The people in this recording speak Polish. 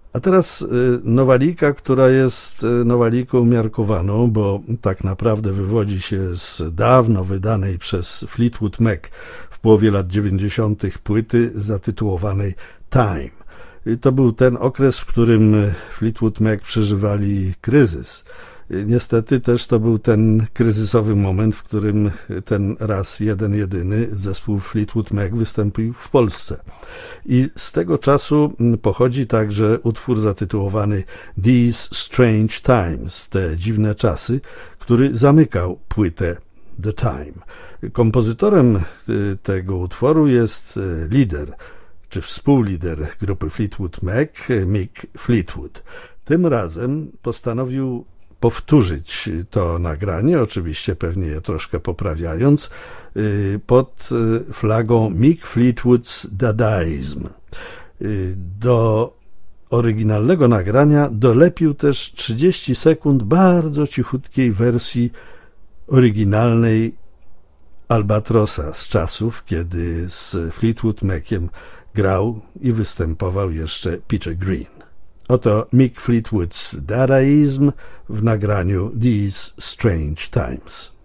A teraz nowalika, która jest nowaliką umiarkowaną, bo tak naprawdę wywodzi się z dawno wydanej przez Fleetwood Mac w połowie lat 90. płyty zatytułowanej Time. To był ten okres, w którym Fleetwood Mac przeżywali kryzys. Niestety też to był ten kryzysowy moment, w którym ten raz jeden jedyny zespół Fleetwood Mac wystąpił w Polsce. I z tego czasu pochodzi także utwór zatytułowany These Strange Times, te dziwne czasy, który zamykał płytę The Time. Kompozytorem tego utworu jest lider, czy współlider grupy Fleetwood Mac, Mick Fleetwood. Tym razem postanowił powtórzyć to nagranie, oczywiście pewnie je troszkę poprawiając, pod flagą Mick Fleetwood's Dadaism. Do oryginalnego nagrania dolepił też 30 sekund bardzo cichutkiej wersji oryginalnej Albatrosa z czasów, kiedy z Fleetwood Maciem grał i występował jeszcze Peter Green. Oto Mick Fleetwood's Dadaism w nagraniu These Strange Times.